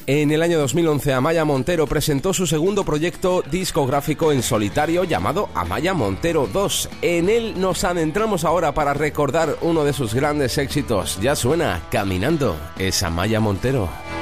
En el año 2011, Amaia Montero presentó su segundo proyecto discográfico en solitario llamado Amaia Montero 2. En él nos adentramos ahora para recordar uno de sus grandes éxitos. Ya suena Caminando, es Amaia Montero.